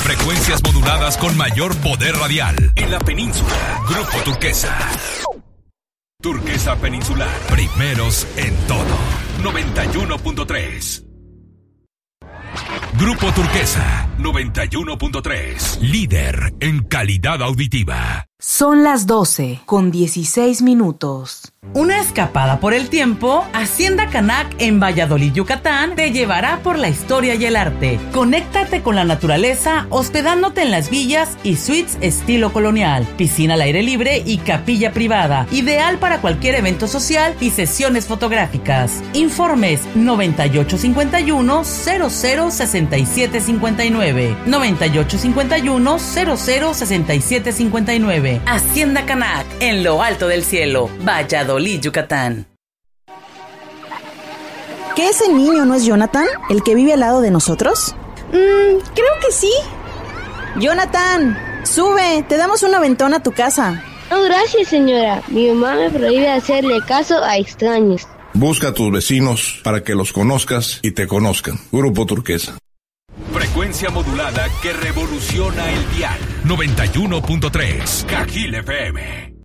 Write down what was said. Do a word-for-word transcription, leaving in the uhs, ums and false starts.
Frecuencias moduladas con mayor poder radial en la península. Grupo Turquesa. Turquesa Peninsular. Primeros en todo. noventa y uno punto tres. Grupo Turquesa, noventa y uno punto tres. Líder en calidad auditiva. Son las doce con dieciséis minutos. Una escapada por el tiempo, Hacienda Canac en Valladolid, Yucatán, te llevará por la historia y el arte. Conéctate con la naturaleza hospedándote en las villas y suites estilo colonial, piscina al aire libre y capilla privada, ideal para cualquier evento social y sesiones fotográficas. Informes noventa y ocho cincuenta y uno cero cero sesenta y siete cincuenta y nueve, noventa y ocho cincuenta y uno cero cero sesenta y siete cincuenta y nueve. Hacienda Canac, en lo alto del cielo, Valladolid, Yucatán. ¿Que ese niño no es Jonathan, el que vive al lado de nosotros? Mm, creo que sí. Jonathan, sube, te damos un aventón a tu casa. No, gracias, señora. Mi mamá me prohíbe hacerle caso a extraños. Busca a tus vecinos para que los conozcas y te conozcan. Grupo Turquesa. Frecuencia modulada que revoluciona el dial. noventa y uno punto tres. Cajil F M.